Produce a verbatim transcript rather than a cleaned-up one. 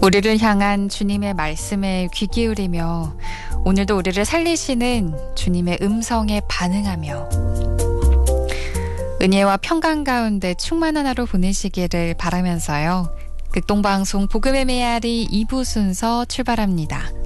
우리를 향한 주님의 말씀에 귀 기울이며 오늘도 우리를 살리시는 주님의 음성에 반응하며 은혜와 평강 가운데 충만한 하루 보내시기를 바라면서요. 극동방송 복음의 메아리 이 부 순서 출발합니다.